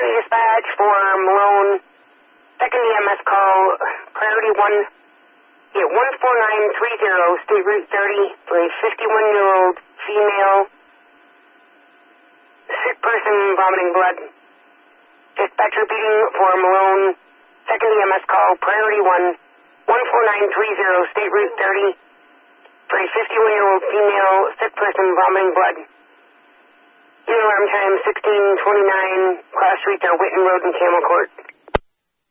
County Dispatch for Malone. Second EMS call, priority 1, 14930, State Route 30, for a 51-year-old female, sick person, vomiting blood. Dispatch repeating for Malone. Second EMS call, priority 1, 14930, State Route 30, for a 51-year-old female, sick person, vomiting blood. Alarm time 1629, cross streets are Whitten Road and Camel Court.